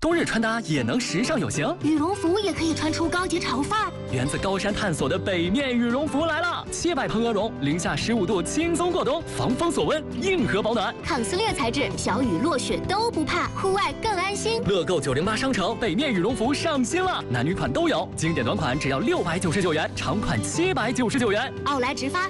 冬日穿搭也能时尚有型， 羽绒服也可以穿出高级潮范儿。 源自高山探索的北面羽绒服来了，切百蓬鹅绒，零下15度轻松过冬，防风锁温，硬核保暖， 抗撕裂材质，小雨落雪都不怕，户外更安心。 乐购908商城北面羽绒服上新了，男女款都有，经典短款只要699元，长款799元。 奥莱直发